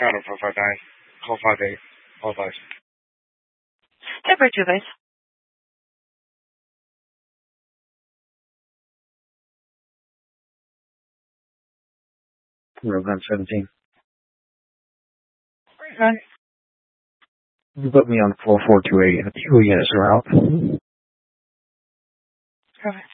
Counter 459. Call 58. Call 5. Temper 2 base. Rogan 17. Run. You put me on 4428. 2 units are out. Perfect.